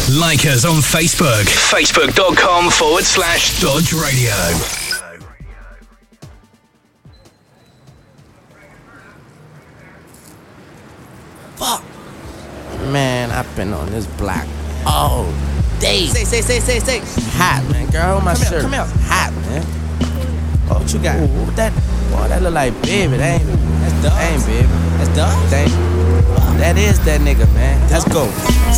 Like us on Facebook. Facebook.com/Dodge Radio. Fuck. Man, I've been on this block all day. Say. Hot, man. Girl, hold my shirt. Come here. Hot, man. Oh, what you got? What that? Boy, that look like Baby. That ain't. That's Dubs. That ain't Baby. That's Dubs. That is that nigga, man. Let's go.